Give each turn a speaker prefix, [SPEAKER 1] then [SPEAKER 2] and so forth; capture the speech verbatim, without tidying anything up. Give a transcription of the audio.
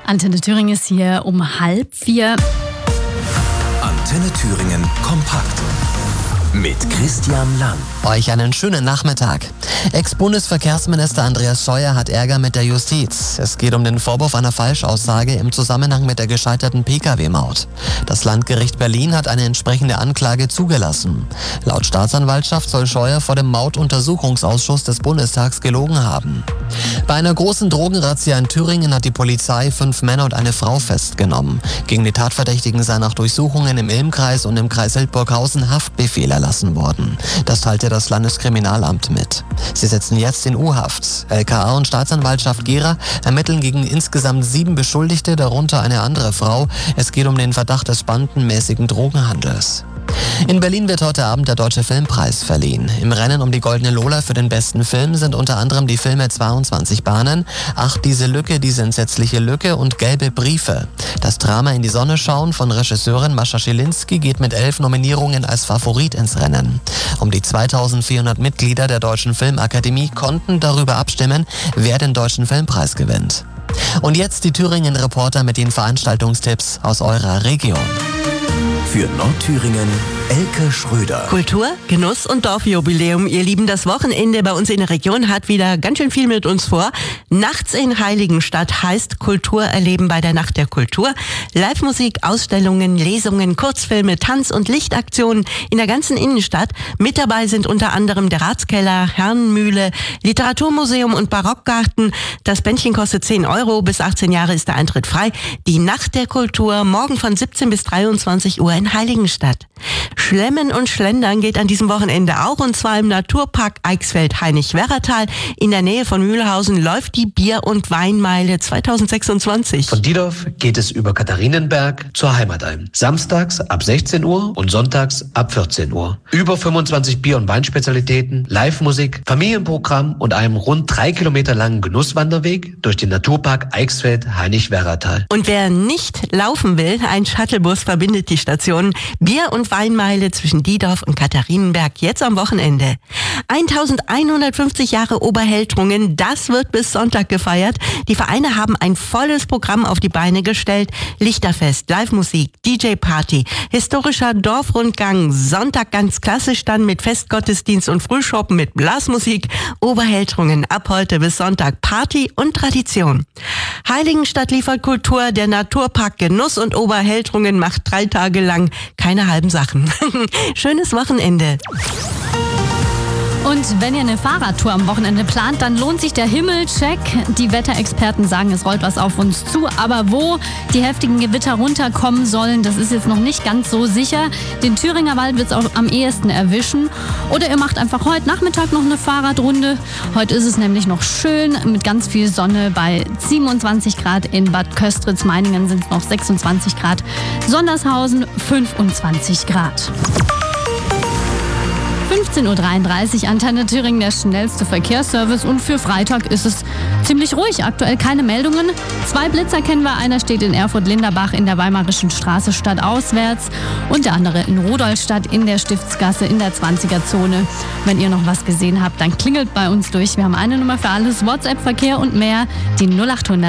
[SPEAKER 1] Antenne Thüringen ist hier um halb vier.
[SPEAKER 2] Antenne Thüringen kompakt mit Christian Lang.
[SPEAKER 3] Euch einen schönen Nachmittag. Ex-Bundesverkehrsminister Andreas Scheuer hat Ärger mit der Justiz. Es geht um den Vorwurf einer Falschaussage im Zusammenhang mit der gescheiterten Pkw-Maut. Das Landgericht Berlin hat eine entsprechende Anklage zugelassen. Laut Staatsanwaltschaft soll Scheuer vor dem Mautuntersuchungsausschuss des Bundestags gelogen haben. Bei einer großen Drogenrazzia in Thüringen hat die Polizei fünf Männer und eine Frau festgenommen. Gegen die Tatverdächtigen sei nach Durchsuchungen im Ilmkreis und im Kreis Hildburghausen Haftbefehl erlassen worden. Das teilte das Landeskriminalamt mit. Sie setzen jetzt in U-Haft. L K A und Staatsanwaltschaft Gera ermitteln gegen insgesamt sieben Beschuldigte, darunter eine andere Frau. Es geht um den Verdacht des bandenmäßigen Drogenhandels. In Berlin wird heute Abend der Deutsche Filmpreis verliehen. Im Rennen um die Goldene Lola für den besten Film sind unter anderem die Filme zweiundzwanzig Bahnen, Ach, diese Lücke, diese entsetzliche Lücke und Gelbe Briefe. Das Drama In die Sonne schauen von Regisseurin Mascha Schilinski geht mit elf Nominierungen als Favorit ins Rennen. Um die zweitausendvierhundert Mitglieder der Deutschen Filmakademie konnten darüber abstimmen, wer den Deutschen Filmpreis gewinnt. Und jetzt die Thüringen-Reporter mit den Veranstaltungstipps aus eurer Region.
[SPEAKER 2] Für Nordthüringen Elke Schröder.
[SPEAKER 4] Kultur, Genuss und Dorfjubiläum. Ihr Lieben, das Wochenende bei uns in der Region hat wieder ganz schön viel mit uns vor. Nachts in Heiligenstadt heißt Kultur erleben bei der Nacht der Kultur. Live-Musik, Ausstellungen, Lesungen, Kurzfilme, Tanz- und Lichtaktionen in der ganzen Innenstadt. Mit dabei sind unter anderem der Ratskeller, Herrenmühle, Literaturmuseum und Barockgarten. Das Bändchen kostet zehn Euro. Bis achtzehn Jahre ist der Eintritt frei. Die Nacht der Kultur, morgen von siebzehn bis dreiundzwanzig Uhr in Heiligenstadt. Schlemmen und Schlendern geht an diesem Wochenende auch, und zwar im Naturpark Eichsfeld-Hainich-Werratal. In der Nähe von Mühlhausen läuft die Bier- und Weinmeile zweitausendsechsundzwanzig.
[SPEAKER 5] Von Diedorf geht es über Katharinenberg zur Heimatalm. Samstags ab sechzehn Uhr und sonntags ab vierzehn Uhr. Über fünfundzwanzig Bier- und Weinspezialitäten, Live-Musik, Familienprogramm und einem rund drei Kilometer langen Genusswanderweg durch den Naturpark Eichsfeld-Hainich-Werratal.
[SPEAKER 4] Und wer nicht laufen will, ein Shuttlebus verbindet die Stationen Bier- und Weinmeile zwischen Diedorf und Katharinenberg jetzt am Wochenende. eintausendeinhundertfünfzig Jahre Oberheltrungen, das wird bis Sonntag gefeiert. Die Vereine haben ein volles Programm auf die Beine gestellt. Lichterfest, Live-Musik, D J-Party, historischer Dorfrundgang, Sonntag ganz klassisch dann mit Festgottesdienst und Frühschoppen mit Blasmusik. Oberheltrungen ab heute bis Sonntag Party und Tradition. Heiligenstadt liefert Kultur, der Naturpark Genuss und Oberheltrungen macht drei Tage lang keine halben Sachen. Schönes Wochenende.
[SPEAKER 1] Und wenn ihr eine Fahrradtour am Wochenende plant, dann lohnt sich der Himmelcheck. Die Wetterexperten sagen, es rollt was auf uns zu. Aber wo die heftigen Gewitter runterkommen sollen, das ist jetzt noch nicht ganz so sicher. Den Thüringer Wald wird es auch am ehesten erwischen. Oder ihr macht einfach heute Nachmittag noch eine Fahrradrunde. Heute ist es nämlich noch schön mit ganz viel Sonne bei siebenundzwanzig Grad. In Bad Köstritz-Meiningen sind es noch sechsundzwanzig Grad. Sondershausen fünfundzwanzig Grad. fünfzehn Uhr dreiunddreißig, Antenne Thüringen, der schnellste Verkehrsservice. Und für Freitag ist es ziemlich ruhig. Aktuell keine Meldungen. Zwei Blitzer kennen wir. Einer steht in Erfurt-Linderbach in der Weimarischen Straße stadtauswärts und der andere in Rudolstadt in der Stiftsgasse in der zwanziger-Zone. Wenn ihr noch was gesehen habt, dann klingelt bei uns durch. Wir haben eine Nummer für alles, WhatsApp-Verkehr und mehr, die null acht hundert.